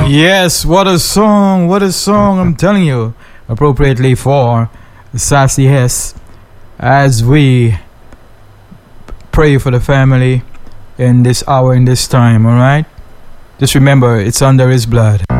Yes, what a song, I'm telling you. Appropriately for Sassy Hess as we pray for the family in this hour, in this time, alright? Just remember, it's under his blood.